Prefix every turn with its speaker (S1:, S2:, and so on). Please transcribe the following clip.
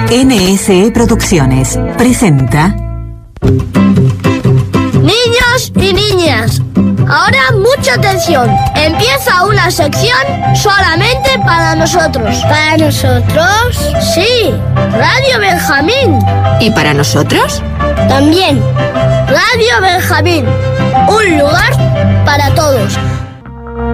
S1: NSE Producciones presenta...
S2: Niños y niñas, ahora mucha atención. Empieza una sección solamente para nosotros. ¿Para nosotros? Sí, Radio Benjamín.
S3: ¿Y para nosotros?
S2: También, Radio Benjamín. Un lugar para todos.